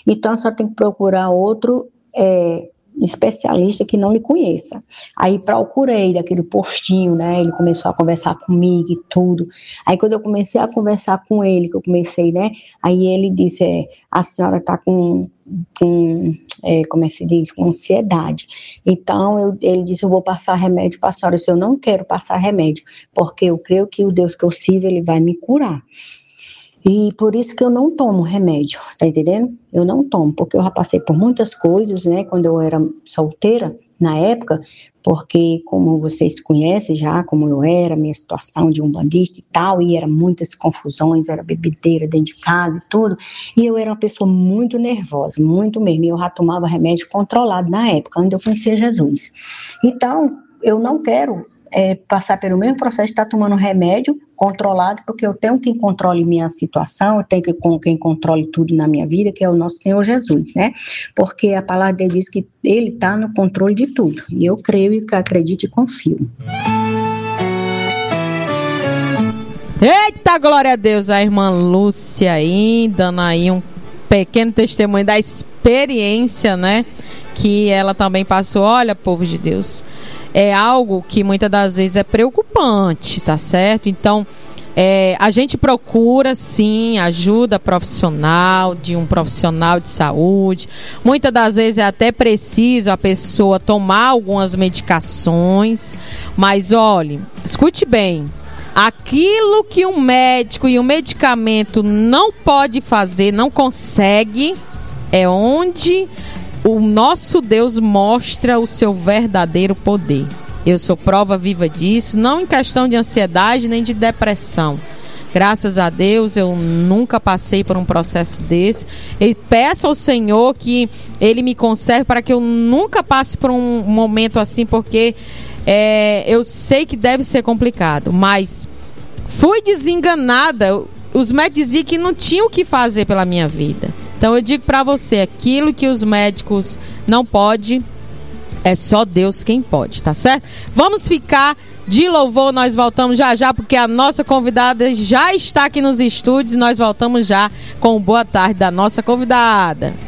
Então, só tem que procurar outro especialista que não lhe conheça. Aí procurei daquele postinho, né? Ele começou a conversar comigo e tudo. Aí quando eu comecei a conversar com ele, né? Aí ele disse, a senhora está com como é que se diz? Com ansiedade. Então ele disse, eu vou passar remédio para a senhora. Eu não quero passar remédio, porque eu creio que o Deus que eu sirvo, ele vai me curar. E por isso que eu não tomo remédio, tá entendendo? Eu não tomo, porque eu já passei por muitas coisas, né, quando eu era solteira, na época, porque como vocês conhecem já, como eu era, minha situação de umbandista e tal, e era muitas confusões, era bebedeira dentro de casa e tudo, e eu era uma pessoa muito nervosa, muito mesmo, e eu já tomava remédio controlado na época, onde eu conhecia Jesus. Então, eu não quero passar pelo mesmo processo de estar tomando remédio controlado, porque eu tenho quem controle minha situação, eu tenho quem controle tudo na minha vida, que é o nosso Senhor Jesus, né? Porque a palavra de Deus diz que Ele está no controle de tudo, e eu creio e acredito e confio. Eita, glória a Deus, a irmã Lúcia aí, dando aí um pequeno testemunho da experiência, né, que ela também passou. Olha, povo de Deus, é algo que muitas das vezes é preocupante, tá certo? Então, a gente procura, sim, ajuda profissional, de um profissional de saúde. Muitas das vezes é até preciso a pessoa tomar algumas medicações. Mas, olhe, escute bem. Aquilo que um médico e um medicamento não pode fazer, não consegue, é onde o nosso Deus mostra o seu verdadeiro poder. Eu sou prova viva disso, não em questão de ansiedade nem de depressão. Graças a Deus eu nunca passei por um processo desse. E peço ao Senhor que Ele me conserve para que eu nunca passe por um momento assim, porque eu sei que deve ser complicado, mas fui desenganada. Os médicos diziam que não tinham o que fazer pela minha vida. Então eu digo para você, aquilo que os médicos não podem, é só Deus quem pode, tá certo? Vamos ficar de louvor, nós voltamos já já, porque a nossa convidada já está aqui nos estúdios e nós voltamos já com o boa tarde da nossa convidada.